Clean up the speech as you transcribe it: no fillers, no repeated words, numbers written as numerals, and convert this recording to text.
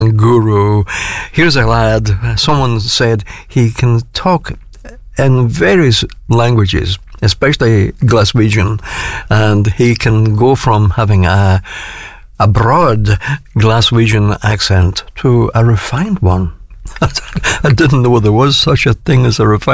guru. Here's a lad. Someone said he can talk in various languages, especially Glaswegian, and he can go from having a broad Glaswegian accent to a refined one. I didn't know there was such a thing as a refined